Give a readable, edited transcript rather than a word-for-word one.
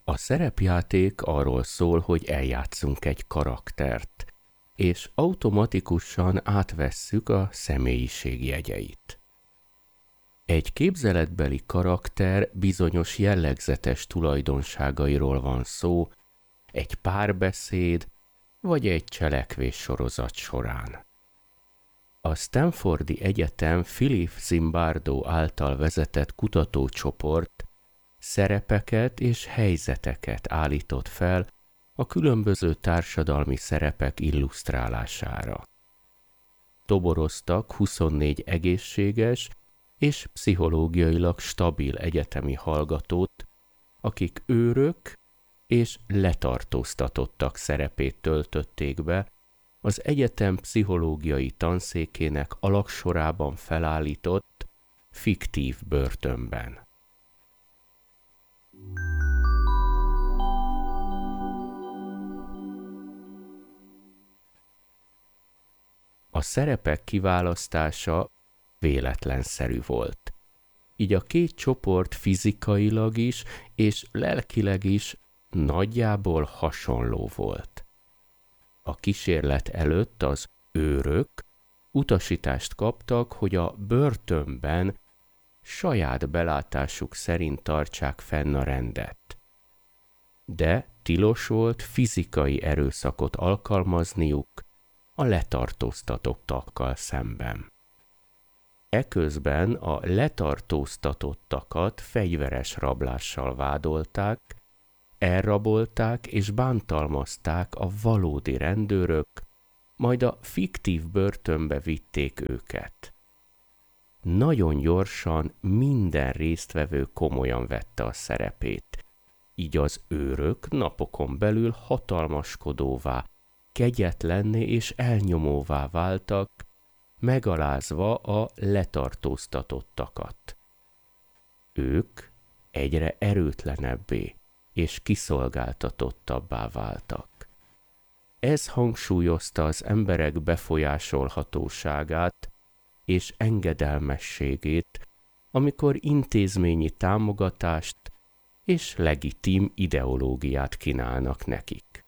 A szerepjáték arról szól, hogy eljátszunk egy karaktert, és automatikusan átvesszük a személyiség jegyeit. Egy képzeletbeli karakter bizonyos jellegzetes tulajdonságairól van szó, egy párbeszéd vagy egy cselekvéssorozat során. A Stanfordi Egyetem Philip Zimbardo által vezetett kutatócsoport szerepeket és helyzeteket állított fel a különböző társadalmi szerepek illusztrálására. Toboroztak 24 egészséges és pszichológiailag stabil egyetemi hallgatót, akik őrök és letartóztatottak szerepét töltötték be az egyetem pszichológiai tanszékének alagsorában felállított, fiktív börtönben. A szerepek kiválasztása véletlenszerű volt. Így a két csoport fizikailag is és lelkileg is nagyjából hasonló volt. A kísérlet előtt az őrök utasítást kaptak, hogy a börtönben saját belátásuk szerint tartsák fenn a rendet. De tilos volt fizikai erőszakot alkalmazniuk a letartóztatottakkal szemben. Eközben a letartóztatottakat fegyveres rablással vádolták, elrabolták és bántalmazták a valódi rendőrök, majd a fiktív börtönbe vitték őket. Nagyon gyorsan minden résztvevő komolyan vette a szerepét, így az őrök napokon belül hatalmaskodóvá, kegyetlenné és elnyomóvá váltak, megalázva a letartóztatottakat. Ők egyre erőtlenebbé és kiszolgáltatottabbá váltak. Ez hangsúlyozta az emberek befolyásolhatóságát és engedelmességét, amikor intézményi támogatást és legitim ideológiát kínálnak nekik.